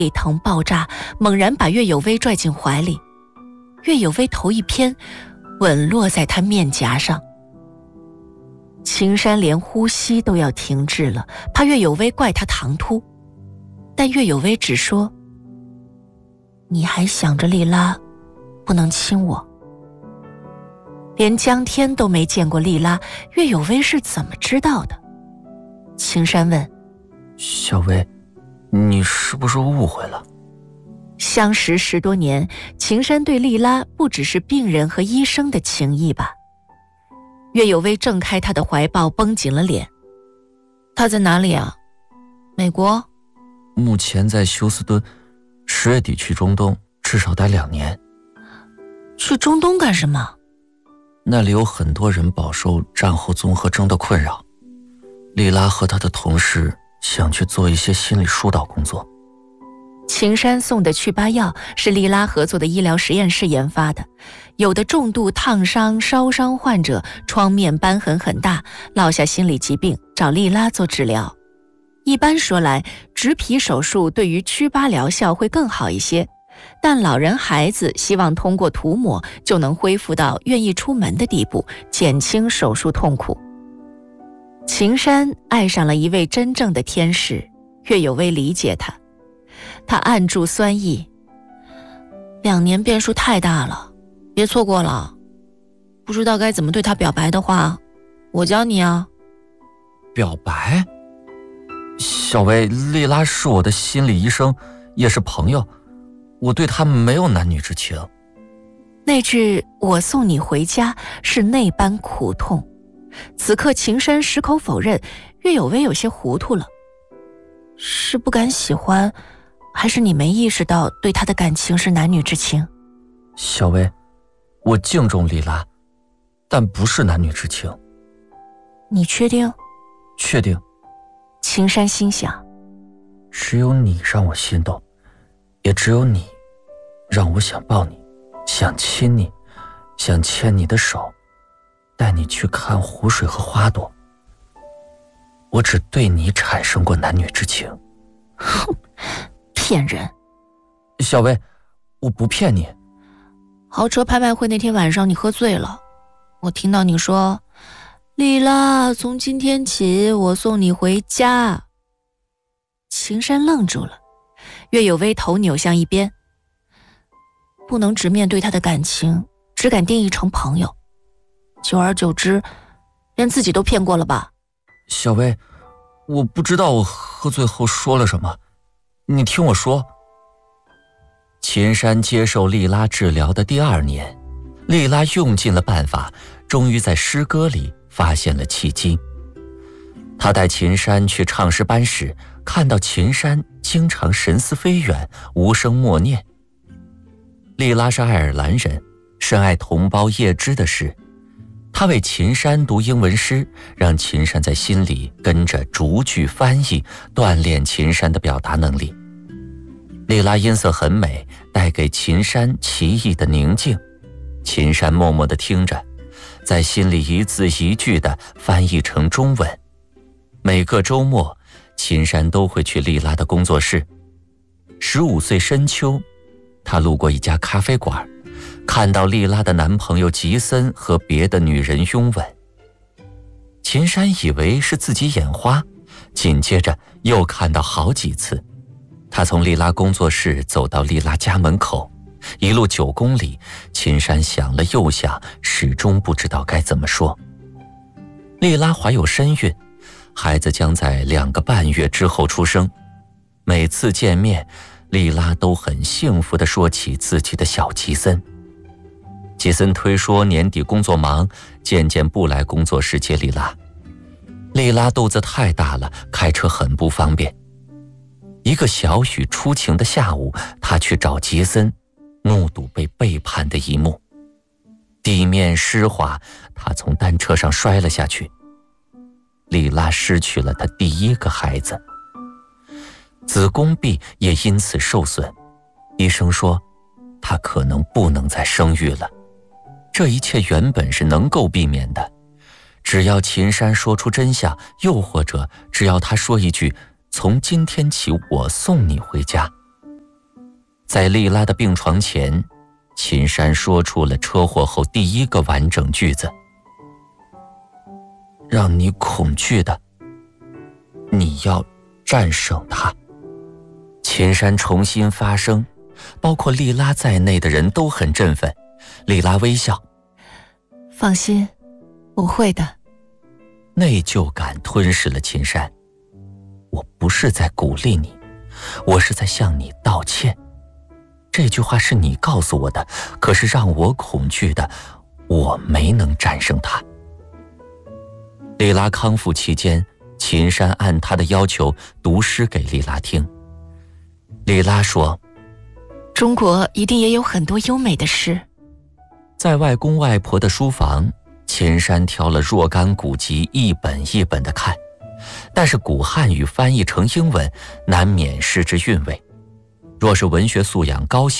里疼爆炸，猛然把岳有为拽进怀里。岳有为头一偏，吻落在他面颊上。秦山连呼吸都要停滞了，怕岳有为怪他唐突，但岳有为只说：“你还想着丽拉，不能亲我。”连江天都没见过丽拉，岳有为是怎么知道的？秦山问：“ 小薇，你是不是误会了？” 相识10多年，秦山对丽拉不只是病人和医生的情谊吧？岳有为挣开他的怀抱，绷紧了脸。他在哪里啊？美国？ 目前在休斯敦，10月底去中东，至少待2年。 去中东干什么？ 那里有很多人饱受战后综合征的困扰。丽拉和她的同事想去做一些心理疏导工作。 秦山送的去疤药是丽拉合作的医疗实验室研发的，有的重度烫伤、烧伤患者创面瘢痕很大，落下心理疾病，找丽拉做治疗。一般说来，植皮手术对于祛疤疗效会更好一些，但老人孩子希望通过涂抹就能恢复到愿意出门的地步，减轻手术痛苦。秦山爱上了一位真正的天使，岳有为理解他。他按住酸意，2年变数太大了，别错过了。不知道该怎么对他表白的话，我教你啊。 表白？小薇，丽拉是我的心理医生，也是朋友，我对她没有男女之情。 那句我送你回家是那般苦痛。此刻秦山矢口否认，岳有为有些糊涂了。是不敢喜欢，还是你没意识到对他的感情是男女之情？ 小薇，我敬重丽拉，但不是男女之情。 你确定？ 确定。 秦山心想， 只有你让我心动，也只有你让我想抱你，想亲你，想牵你的手，带你去看湖水和花朵。我只对你产生过男女之情。 哼，骗人。 小薇，我不骗你。 豪车拍卖会那天晚上你喝醉了，我听到你说，丽拉，从今天起我送你回家。秦山愣住了，岳有为头扭向一边，不能直面对他的感情，只敢定义成朋友，久而久之连自己都骗过了吧？ 小薇，我不知道我喝醉后说了什么，你听我说。秦山接受丽拉治疗的第2年，丽拉用尽了办法，终于在诗歌里发现了契机。他带秦山去唱诗班时，看到秦山经常神思飞远，无声默念。丽拉是爱尔兰人，深爱同胞叶芝的诗，他为秦山读英文诗，让秦山在心里跟着逐句翻译，锻炼秦山的表达能力。丽拉音色很美，带给秦山奇异的宁静。秦山默默地听着，在心里一字一句地翻译成中文。每个周末，秦山都会去丽拉的工作室。15岁深秋，他路过一家咖啡馆，看到丽拉的男朋友吉森和别的女人拥吻。秦山以为是自己眼花，紧接着又看到好几次。他从丽拉工作室走到丽拉家门口，一路9公里，秦山想了又想，始终不知道该怎么说。丽拉怀有身孕，孩子将在2个半月之后出生。每次见面，丽拉都很幸福地说起自己的小吉森。吉森推说年底工作忙，渐渐不来工作室接丽拉。丽拉肚子太大了，开车很不方便。一个小雨初晴的下午，他去找吉森，目睹被背叛的一幕。地面湿滑，他从单车上摔了下去。丽拉失去了她第1个孩子，子宫壁也因此受损。医生说，她可能不能再生育了。这一切原本是能够避免的，只要秦山说出真相，又或者只要他说一句，从今天起我送你回家， 在丽拉的病床前，秦山说出了车祸后第一个完整句子：让你恐惧的，你要战胜它。秦山重新发声，包括丽拉在内的人都很振奋。丽拉微笑： 放心，我会的。 内疚感吞噬了秦山。我不是在鼓励你，我是在向你道歉。这句话是你告诉我的，可是让我恐惧的，我没能战胜它。丽拉康复期间，秦山按她的要求读诗给丽拉听。丽拉说： 中国一定也有很多优美的诗。 在外公外婆的书房，秦山挑了若干古籍一本一本地看，但是古汉语翻译成英文，难免失之韵味。若是文学素养高